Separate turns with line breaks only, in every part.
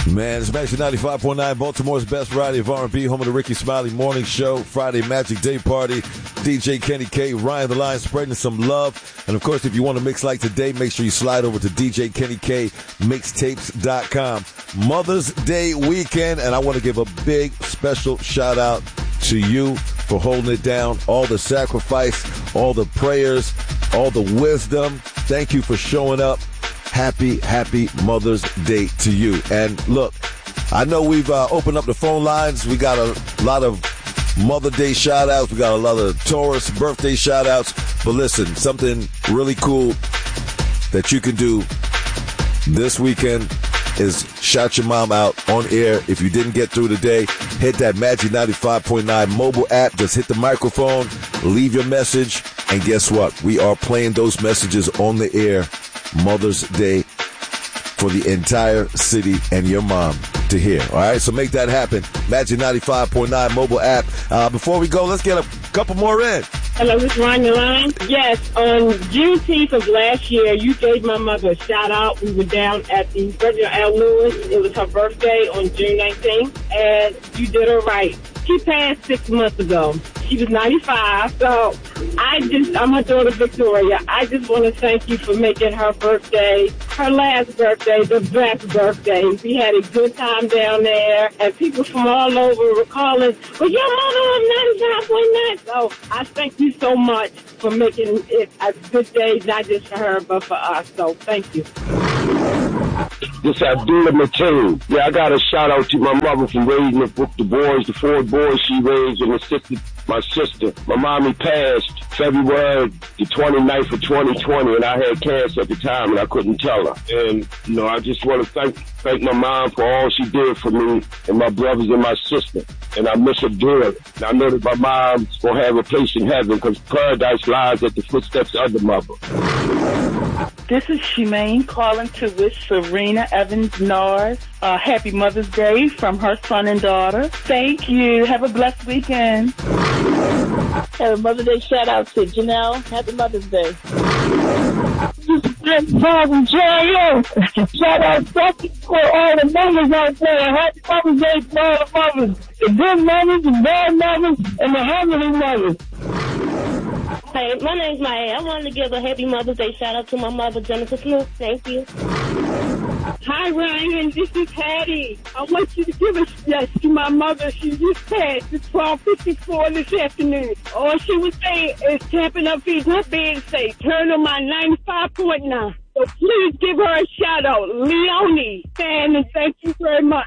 Man, it's Magic 95.9, Baltimore's best variety of R&B, home of the Ricky Smiley Morning Show, Friday Magic Day Party, DJ Kenny K, Ryan the Lion spreading some love. And, of course, if you want to mix like today, make sure you slide over to DJ Kenny K mixtapes.com. Mother's Day weekend, and I want to give a big special shout-out to you for holding it down, all the sacrifice, all the prayers, all the wisdom. Thank you for showing up. Happy Mother's Day to you. And look, I know we've opened up the phone lines. We got a lot of Mother Day shout-outs. We got a lot of Taurus birthday shout-outs. But listen, something really cool that you can do this weekend is shout your mom out on air. If you didn't get through today, hit that Magic 95.9 mobile app. Just hit the microphone, leave your message, and guess what? We are playing those messages on the air Mother's Day for the entire city and your mom to hear. All right, so make that happen. Magic 95.9 mobile app. Before we go, let's get a couple more in.
Hello, this is Ryan the Lion. Yes, on Juneteenth of last year, you gave my mother a shout-out. We were down at the Reginald L. Lewis. It was her birthday on June 19th, and you did her right. She passed 6 months ago. She was 95, so I'm her daughter, Victoria. I just want to thank you for making her birthday, her last birthday, the best birthday. We had a good time down there, and people from all over were calling, well, your mother was 95.9. So I thank you so much for making it a good day, not just for her, but for us. So thank you.
This Abdullah Mateen. Yeah, I got a shout out to my mother for raising the 4 boys she raised, and my sister. My mommy passed February the 29th of 2020, and I had cancer at the time, and I couldn't tell her. And, I just want to thank my mom for all she did for me and my brothers and my sister. And I miss her dearly. And I know that my mom's going to have a place in heaven because paradise lies at the footsteps of the mother.
This is Shemaine calling to wish Serena Evans Norris a happy Mother's Day from her son and daughter. Thank you. Have a blessed weekend.
Have a Mother's Day shout out to Janelle. Happy Mother's Day.
Shout out for all the mothers out there. Happy Mother's Day to all the mothers. The good mothers, the bad mothers, and the hungry mothers.
Hey, my name's Maya. I wanted to give a happy Mother's Day shout out to my mother, Jennifer Smith. Thank you.
Hi, Ryan. This is Hattie. I want you to give a yes to my mother. She just passed at 12:54 this afternoon. All she was saying is tapping her feet in her bed and say, turn on my 95.9. So please give her a shout out. Leonie. And thank you very much.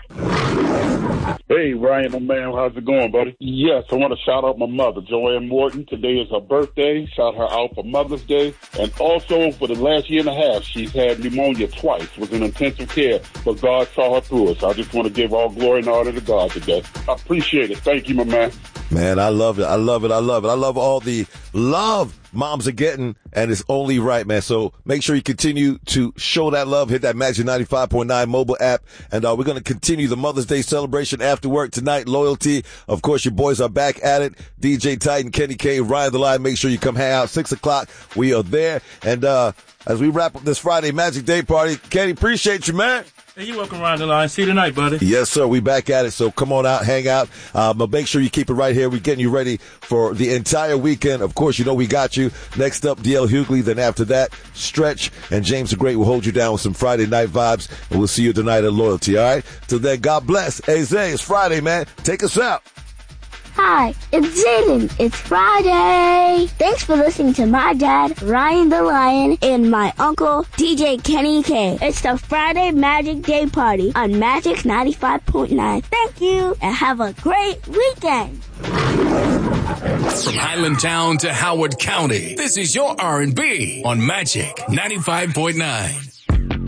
Hey, Ryan, my man, how's it going, buddy? Yes, I want to shout out my mother, Joanne Morton. Today is her birthday. Shout her out for Mother's Day. And also, for the last year and a half, she's had pneumonia twice, was in intensive care, but God saw her through it. So I just want to give all glory and honor to God today. I appreciate it. Thank you, my man.
Man, I love it. I love it. I love it. I love all the love moms are getting, and it's only right, man. So make sure you continue to show that love. Hit that Magic 95.9 mobile app. And we're going to continue the Mother's Day celebration after work tonight. Loyalty. Of course, your boys are back at it. DJ Titan, Kenny K, Ryan the Lion. Make sure you come hang out 6 o'clock. We are there. And as we wrap up this Friday Magic Day party, Kenny, appreciate you, man.
Hey, you're welcome, Ryan the Lion. See you tonight, buddy.
Yes, sir. We back at it. So come on out, hang out. But make sure you keep it right here. We're getting you ready for the entire weekend. Of course, you know we got you. Next up, DL Hughley. Then after that, Stretch and James the Great will hold you down with some Friday night vibes. And we'll see you tonight at Loyalty, all right? Till then, God bless. Hey, Zay, it's Friday, man. Take us out.
Hi, it's Zayden. It's Friday. Thanks for listening to my dad, Ryan the Lion, and my uncle, DJ Kenny K. It's the Friday Magic Day Party on Magic 95.9. Thank you, and have a great weekend.
From Highlandtown to Howard County, this is your R&B on Magic 95.9.